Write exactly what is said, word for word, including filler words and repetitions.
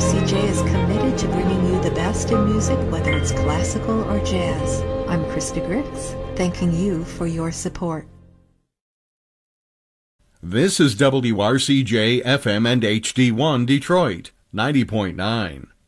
C J is committed to bringing you the best in music, whether it's classical or jazz. I'm Krista Gritz, thanking you for your support. This is W R C J F M and H D one Detroit, ninety point nine.